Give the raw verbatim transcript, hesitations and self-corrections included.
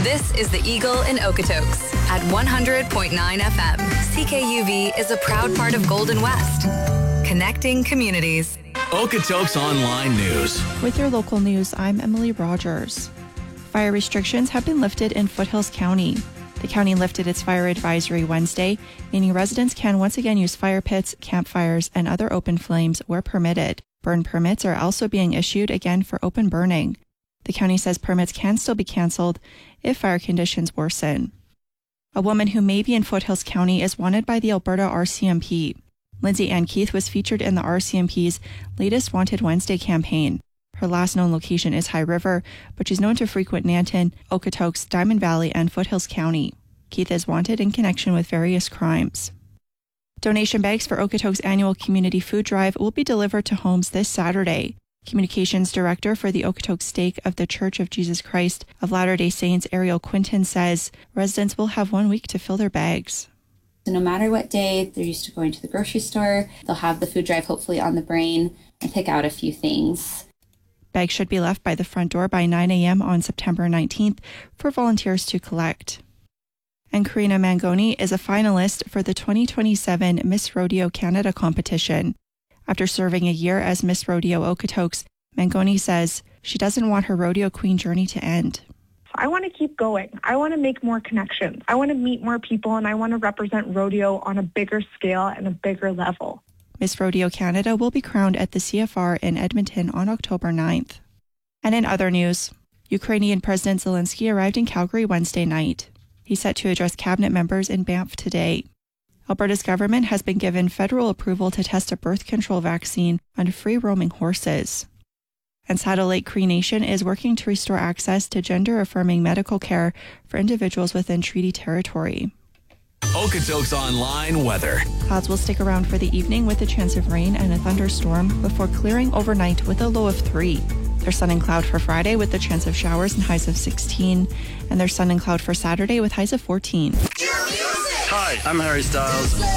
This is the Eagle in Okotoks at one hundred point nine F M. C K U V is a proud part of Golden West, connecting communities. Okotoks Online News. With your local news, I'm Emily Rogers. Fire restrictions have been lifted in Foothills County. The county lifted its fire advisory Wednesday, meaning residents can once again use fire pits, campfires, and other open flames where permitted. Burn permits are also being issued again for open burning. The county says permits can still be canceled if fire conditions worsen. A woman who may be in Foothills County is wanted by the Alberta R C M P. Lindsay Ann Keith was featured in the R C M P's latest Wanted Wednesday campaign. Her last known location is High River, but she's known to frequent Nanton, Okotoks, Diamond Valley, and Foothills County. Keith is wanted in connection with various crimes. Donation bags for Okotoks' annual community food drive will be delivered to homes this Saturday. Communications Director for the Okotoks Stake of the Church of Jesus Christ of Latter-day Saints, Ariel Quinton, says residents will have one week to fill their bags. So no matter what day they're used to going to the grocery store, they'll have the food drive hopefully on the brain and pick out a few things. Bags should be left by the front door by nine a.m. on September nineteenth for volunteers to collect. And Karina Mangoni is a finalist for the twenty twenty-seven Miss Rodeo Canada competition. After serving a year as Miss Rodeo Okotoks, Mangoni says she doesn't want her rodeo queen journey to end. I want to keep going. I want to make more connections. I want to meet more people, and I want to represent rodeo on a bigger scale and a bigger level. Miss Rodeo Canada will be crowned at the C F R in Edmonton on October ninth. And in other news, Ukrainian President Zelensky arrived in Calgary Wednesday night. He's set to address cabinet members in Banff today. Alberta's government has been given federal approval to test a birth control vaccine on free-roaming horses. And Saddle Lake Cree Nation is working to restore access to gender-affirming medical care for individuals within treaty territory. Okotoks Online weather. Clouds will stick around for the evening with a chance of rain and a thunderstorm before clearing overnight with a low of three. There's sun and cloud for Friday with a chance of showers and highs of sixteen. And there's sun and cloud for Saturday with highs of fourteen. Hi, I'm Harry Styles.